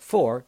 For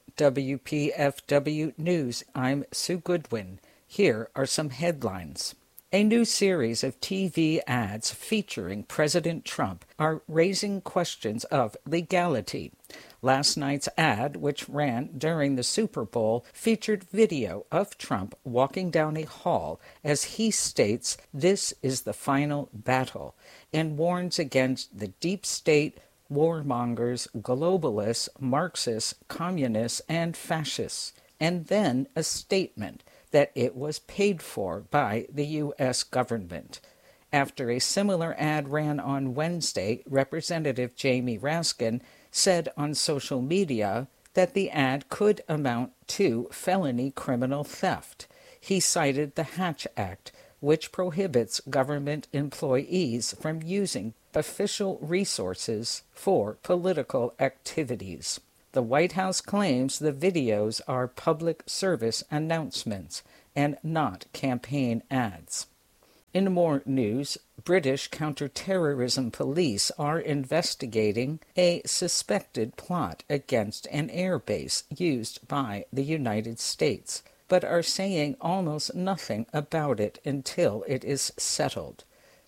WPFW News, I'm Sue Goodwin. Here are some headlines. A new series of TV ads featuring President Trump are raising questions of legality. Last night's ad, which ran during the Super Bowl, featured video of Trump walking down a hall as he states this is the final battle and warns against the deep state, warmongers, globalists, Marxists, communists, and fascists, and then a statement that it was paid for by the U.S. government. After a similar ad ran on Wednesday, Representative Jamie Raskin said on social media that the ad could amount to felony criminal theft. He cited the Hatch Act, which prohibits government employees from using official resources for political activities. The White House claims the videos are public service announcements and not campaign ads. In more news, British counterterrorism police are investigating a suspected plot against an airbase used by the United States, but are saying almost nothing about it until it is settled.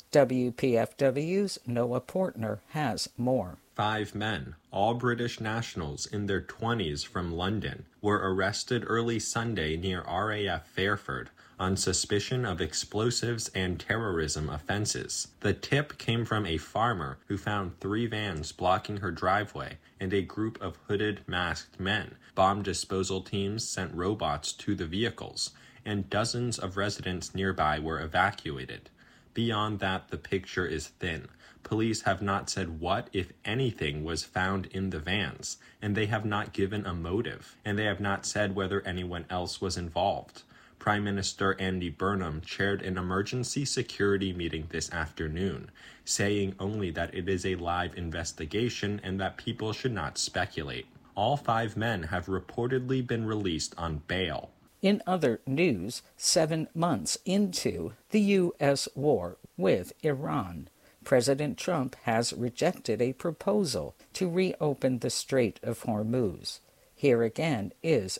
WPFW's Noah Portner has more. 5 men, all British nationals in their 20s from London, were arrested early Sunday near RAF Fairford on suspicion of explosives and terrorism offenses. The tip came from a farmer who found 3 vans blocking her driveway and a group of hooded, masked men. Bomb disposal teams sent robots to the vehicles, and dozens of residents nearby were evacuated. Beyond that, the picture is thin. Police have not said what, if anything, was found in the vans, and they have not given a motive, and they have not said whether anyone else was involved. Prime Minister Andy Burnham chaired an emergency security meeting this afternoon, saying only that it is a live investigation and that people should not speculate. All 5 men have reportedly been released on bail. In other news, 7 months into the U.S. war with Iran, President Trump has rejected a proposal to reopen the Strait of Hormuz. Here again is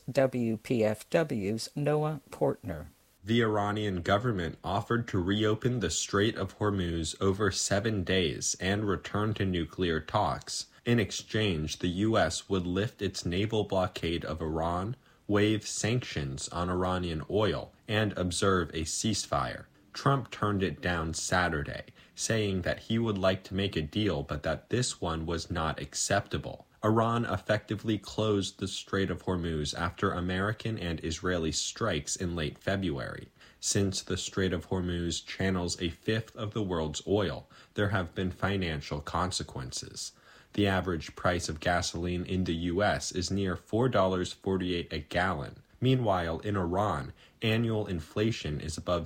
WPFW's Noah Portner. The Iranian government offered to reopen the Strait of Hormuz over 7 days and return to nuclear talks. In exchange, the U.S. would lift its naval blockade of Iran, waive sanctions on Iranian oil, and observe a ceasefire. Trump turned it down Saturday, saying that he would like to make a deal but that this one was not acceptable. Iran effectively closed the Strait of Hormuz after American and Israeli strikes in late February. Since the Strait of Hormuz channels a fifth of the world's oil, there have been financial consequences. The average price of gasoline in the U.S. is near $4.48 a gallon. Meanwhile, in Iran, annual inflation is above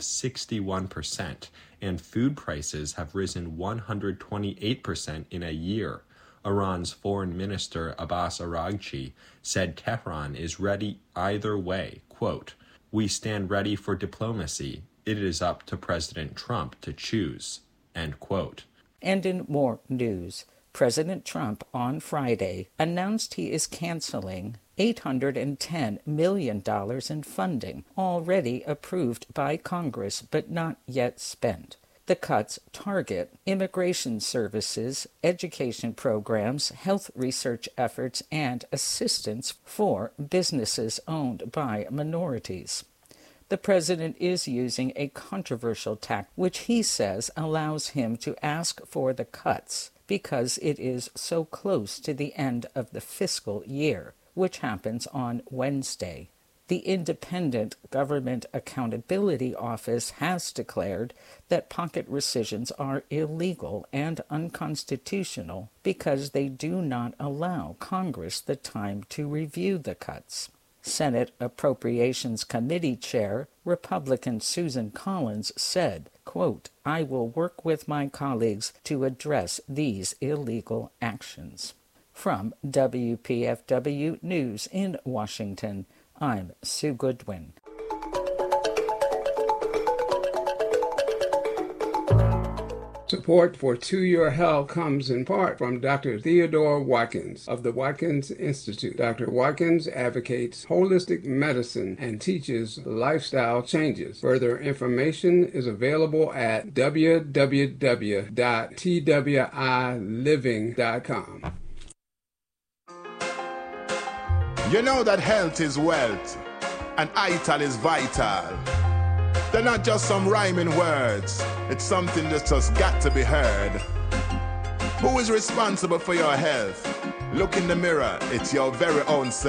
61%, and food prices have risen 128% in a year. Iran's Foreign Minister Abbas Araghchi said Tehran is ready either way. Quote, "We stand ready for diplomacy. It is up to President Trump to choose." End quote. And in more news, President Trump on Friday announced he is canceling $810 million in funding already approved by Congress but not yet spent. The cuts target immigration services, education programs, health research efforts, and assistance for businesses owned by minorities. The president is using a controversial tack, which he says allows him to ask for the cuts because it is so close to the end of the fiscal year, which happens on Wednesday. The Independent Government Accountability Office has declared that pocket rescissions are illegal and unconstitutional because they do not allow Congress the time to review the cuts. Senate Appropriations Committee Chair, Republican Susan Collins, said, quote, "I will work with my colleagues to address these illegal actions." From WPFW News in Washington, I'm Sue Goodwin. Support for To Your Health comes in part from Dr. Theodore Watkins of the Watkins Institute. Dr. Watkins advocates holistic medicine and teaches lifestyle changes. Further information is available at www.twiliving.com. You know that health is wealth and ITAL is vital. They're not just some rhyming words. It's something that's just got to be heard. Who is responsible for your health? Look in the mirror. It's your very own self.